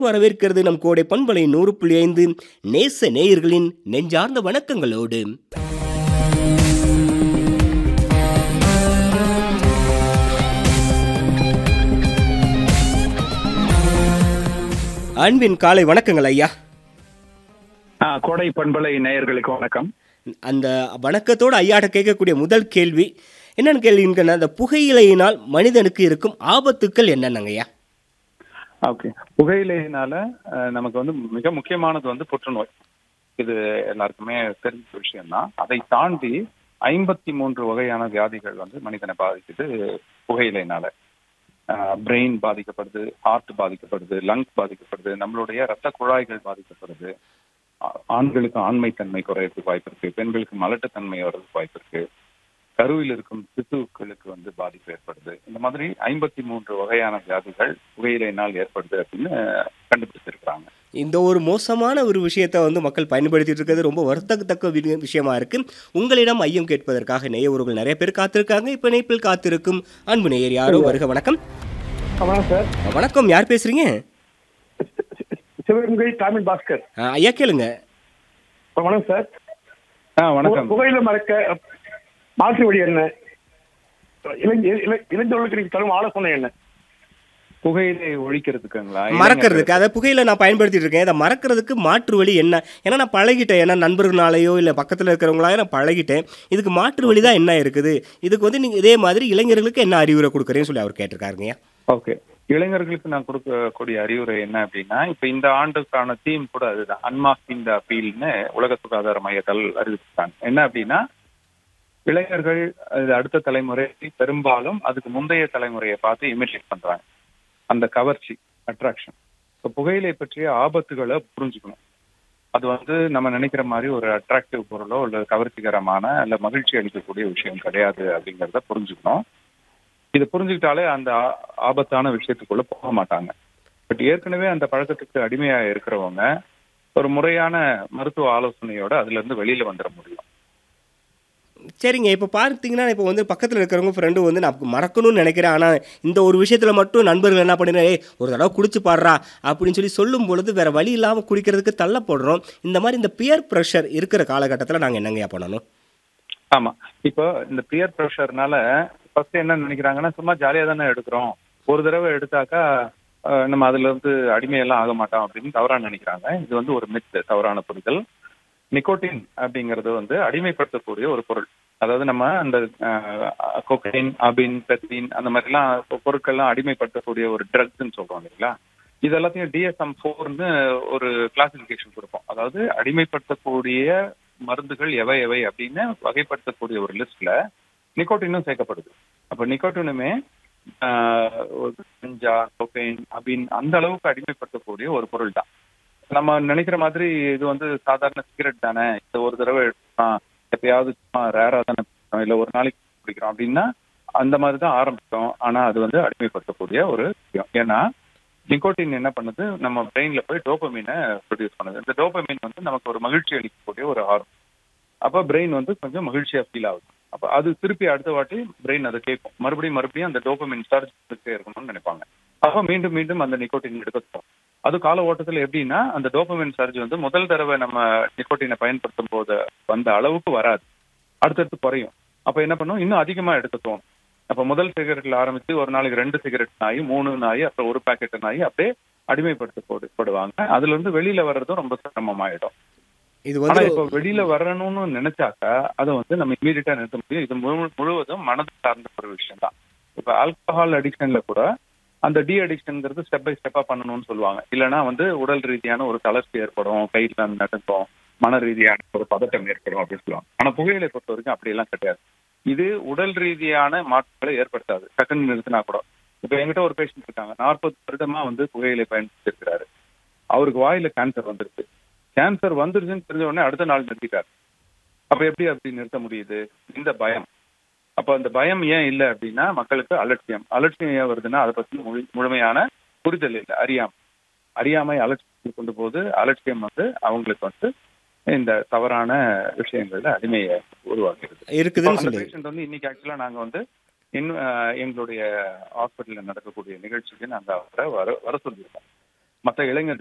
வரவேற்கிறது நம் கோடை பண்பலை 100.5 நேச நேயர்களின் நெஞ்சார்ந்த வணக்கங்களோடு. அன்பின் காலை வணக்கங்கள் ஐயா. கோடை பண்பலை நேயர்களுக்கு வணக்கம். அந்த வணக்கத்தோடு ஐயாட்ட கேட்கக்கூடிய முதல் கேள்வி என்னன்னு கேள்விங்கன்னா, அந்த புகையிலையினால் மனிதனுக்கு இருக்கும் ஆபத்துக்கள் என்னென்னங்க ஐயா? ஓகே, புகையிலையினால நமக்கு வந்து மிக முக்கியமானது வந்து புற்றுநோய். இது எல்லாருக்குமே தெரிஞ்ச விஷயம்தான். அதை தாண்டி 53 வகையான வியாதிகள் வந்து மனிதனை பாதிக்குது புகையிலைனால. பிரெயின் பாதிக்கப்படுது, ஹார்ட் பாதிக்கப்படுது, லங்ஸ் பாதிக்கப்படுது, நம்மளுடைய ரத்த குழாய்கள் பாதிக்கப்படுது. ஆண்களுக்கு ஆண்மைத்தன்மை குறையறதுக்கு வாய்ப்பு இருக்கு, பெண்களுக்கு மலட்டுத்தன்மை வர்றதுக்கு வாய்ப்பு இருக்கு, கருவில் இருக்கும் சிசுக்களுக்கு வந்து பாதிப்பு ஏற்படுது. இந்த மாதிரி 53 வகையான வியாதிகள் புகையிலையினால் ஏற்படுது அப்படின்னு கண்டுபிடிச்சிருக்கிறாங்க. இந்த ஒரு மோசமான ஒரு விஷயத்தை வந்து மக்கள் பயன்படுத்திட்டு இருக்கிறது ரொம்ப வருத்தத்தக்க விஷயமா இருக்கு. உங்களிடம் ஐயம் கேட்பதற்காக நேய உறவுகள் நிறைய பேர் காத்திருக்காங்க. இப்ப இணைப்பில் காத்திருக்கும் அன்பு நேயர் யாரோ வருக. வணக்கம். சார். வணக்கம், யார் பேசுறீங்க? சிவகங்கை தாமில் பாஸ்கர். ஐயா கேளுங்க. வணக்கம் சார். வணக்கம். புகையில மறக்க மாற்று வழி என்ன? இளைஞர்களுக்கு தரும் ஆலோசனை என்ன? புகையிலை ஒழிக்கிறதுக்குங்களா? மறக்கிறதுக்கு, அதை புகையில நான் பயன்படுத்திட்டு இருக்கேன், அதை மறக்கிறதுக்கு மாற்று வழி என்ன? ஏன்னா நான் பழகிட்டேன், ஏன்னா நண்பர்களாலேயோ இல்லை பக்கத்தில் இருக்கிறவங்களாயோ நான் பழகிட்டேன். இதுக்கு மாற்று வழி தான் என்ன இருக்குது? இதுக்கு வந்து நீங்கள் இதே மாதிரி இளைஞர்களுக்கு என்ன அறிவுரை கொடுக்குறேன்னு சொல்லி அவர் கேட்டிருக்காருங்க. ஓகே, இளைஞர்களுக்கு நான் கொடுக்கக்கூடிய அறிவுரை என்ன அப்படின்னா, இப்ப இந்த ஆண்டுக்கான தீம் கூட அதுதான், அன்மாஸ்கிங் த அப்பீல்னு உலக சுகாதார மையத்தால் அறிவிச்சிருக்காங்க. என்ன அப்படின்னா, இளைஞர்கள் அடுத்த தலைமுறை பெரும்பாலும் அதுக்கு முந்தைய தலைமுறையை பார்த்து இமிட்டேட் பண்றாங்க. அந்த கவர்ச்சி, அட்ராக்ஷன். இப்போ புகையிலை பற்றிய ஆபத்துகளை புரிஞ்சுக்கணும். அது வந்து நம்ம நினைக்கிற மாதிரி ஒரு அட்ராக்டிவ் பொருளோ இல்லை கவர்ச்சிகரமான இல்லை மகிழ்ச்சி அளிக்கக்கூடிய விஷயம் கிடையாது அப்படிங்கிறத புரிஞ்சுக்கணும். இதை புரிஞ்சுக்கிட்டாலே அந்த ஆபத்தான விஷயத்துக்குள்ள போக மாட்டாங்க. பட் ஏற்கனவே அந்த பழக்கத்துக்கு அடிமையா இருக்கிறவங்க ஒரு முறையான மருத்துவ ஆலோசனையோட அதுல இருந்து வெளியில வந்துட முடியும். சரிங்க, இப்போ பார்த்தீங்கன்னா இப்போ வந்து பக்கத்தில் இருக்கிறவங்க ஃப்ரெண்டு வந்து நான் மறக்கணும்னு நினைக்கிறேன், ஆனால் இந்த ஒரு விஷயத்தில் மட்டும் நண்பர்கள் என்ன பண்ணிடுறேன், ஒரு தடவை குடிச்சு பாடுறா அப்படின்னு சொல்லி சொல்லும் பொழுது வேறு வழி இல்லாமல் குடிக்கிறதுக்கு தள்ளப்படுறோம். இந்த மாதிரி இந்த பியர் ப்ரெஷர் இருக்கிற காலகட்டத்தில் நாங்கள் என்னங்கய்யா பண்ணணும்? ஆமாம், இப்போ இந்த பியர் ப்ரெஷர்னால ஃபர்ஸ்ட் என்ன நினைக்கிறாங்கன்னா, சும்மா ஜாலியாக தானே எடுக்கிறோம், ஒரு தடவை எடுத்தாக்கா நம்ம அதுல இருந்து அடிமையெல்லாம் ஆக மாட்டோம் அப்படின்னு தவறாக நினைக்கிறாங்க. இது வந்து ஒரு மித், தவறான புரிதல். நிக்கோட்டின் அப்படிங்கிறது வந்து அடிமைப்படுத்தக்கூடிய ஒரு பொருள். அதாவது நம்ம அந்த கொக்கைன், அபின், பெத்தின் அந்த மாதிரிலாம் பொருட்கள்லாம் அடிமைப்படுத்தக்கூடிய ஒரு ட்ரக்ஸ்ன்னு சொல்றோம் இல்லைங்களா? இது எல்லாத்தையும் DSM-4ன்னு ஒரு கிளாசிபிகேஷன் கொடுப்போம். அதாவது அடிமைப்படுத்தக்கூடிய மருந்துகள் எவை எவை அப்படின்னு வகைப்படுத்தக்கூடிய ஒரு லிஸ்ட்ல நிக்கோட்டினும் சேர்க்கப்படுது. அப்போ நிக்கோட்டினுமே கஞ்சா, கொக்கைன், அபின் அந்த அளவுக்கு அடிமைப்படுத்தக்கூடிய ஒரு பொருள் தான். நம்ம நினைக்கிற மாதிரி இது வந்து சாதாரண சிகரெட் தானே, இது ஒரு தடவை எடுத்துக்கலாம், எப்பயாவது சும்மா ரேரா தானே பிடிக்கிறோம், இல்லை ஒரு நாளைக்கு பிடிக்கிறோம் அப்படின்னா அந்த மாதிரி தான் ஆரம்பிச்சோம். ஆனால் அது வந்து அடிமைப்படுத்தக்கூடிய ஒரு விஷயம். ஏன்னா நிக்கோட்டின் என்ன பண்ணுது, நம்ம பிரெயின்ல போய் டோபமீனை ப்ரொடியூஸ் பண்ணுது. இந்த டோபமீன் வந்து நமக்கு ஒரு மகிழ்ச்சி அளிக்கக்கூடிய ஒரு ஹார்மோன். அப்போ பிரெயின் வந்து கொஞ்சம் மகிழ்ச்சியாக ஃபீல் ஆகுது. அப்போ அது திருப்பி அடுத்த வாட்டி பிரெயின் அதை கேட்கும், மறுபடியும் அந்த டோபமீன் சர்ஜ் இருக்கணும்னு நினைப்பாங்க. அப்போ மீண்டும் மீண்டும் அந்த நிக்கோட்டின் எடுக்கணும். அது கால ஓட்டத்தில் எப்படின்னா, அந்த டோபமைன் சர்ஜ் வந்து முதல் தடவை நம்ம நிக்கோட்டினை பயன்படுத்தும் போது வந்த அளவுக்கு வராது, அடுத்தடுத்து குறையும். அப்போ என்ன பண்ணும், இன்னும் அதிகமாக எடுக்க தோணும். அப்போ முதல் சிகரெட்டில் ஆரம்பித்து ஒரு நாளைக்கு 2 சிகரெட் ஆகி 3 ஆகி அப்புறம் 1 பாக்கெட் ஆகி அப்படியே அடிமைப்படுத்தப்படுவாங்க. அதுல இருந்து வெளியில வர்றதும் ரொம்ப சிரமமாயிடும். ஆனா இப்போ வெளியில வரணும்னு நினைச்சாக்கா அதை வந்து நம்ம இமீடியட்டா நிறுத்த முடியும். இது முழுவதும் மனது சார்ந்த ஒரு விஷயம் தான். இப்போ ஆல்கஹால் அடிக்ஷன்ல கூட அந்த டி அடிக்ஷன்ங்கிறது ஸ்டெப் பை ஸ்டெப்பா பண்ணணும்னு சொல்லுவாங்க. இல்லைன்னா வந்து உடல் ரீதியான ஒரு தளர்ச்சி ஏற்படும், கையில நடக்கும், மன ரீதியான ஒரு பதட்டம் ஏற்படும் அப்படின்னு சொல்லுவாங்க. ஆனா புகையிலை பொறுத்த வரைக்கும் அப்படியெல்லாம் கிடையாது. இது உடல் ரீதியான மாற்றங்களை ஏற்படுத்தாது, டக்குன்னு நிறுத்தினா கூட. இப்போ என்கிட்ட ஒரு பேஷண்ட் இருக்காங்க, 40 வருடமா வந்து புகையிலை பயன்படுத்தி இருக்கிறாரு. அவருக்கு வாயில கேன்சர் வந்துருச்சு. கேன்சர் வந்துருச்சுன்னு தெரிஞ்ச உடனே அடுத்த நாள் நிறுத்திட்டாரு. அப்ப எப்படி அப்படி நிறுத்த முடியுது? இந்த பயம். அப்போ அந்த பயம் ஏன் இல்லை அப்படின்னா, மக்களுக்கு அலட்சியம் ஏன் வருதுன்னா, அதை பற்றி முழுமையான புரிதல் இல்லை, அறியாமை அலட்சியம் கொண்டு போது அலட்சியம் வந்து அவங்களுக்கு வந்து இந்த தவறான விஷயங்கள்ல அடிமையை உருவாக்குறது. பேஷண்ட் வந்து இன்னைக்கு ஆக்சுவலா நாங்க வந்து எங்களுடைய ஹாஸ்பிட்டல்ல நடக்கக்கூடிய நிகழ்ச்சிக்கு நாங்க அவரை வர சொல்லியிருக்கோம். மற்ற இளைஞர்கள்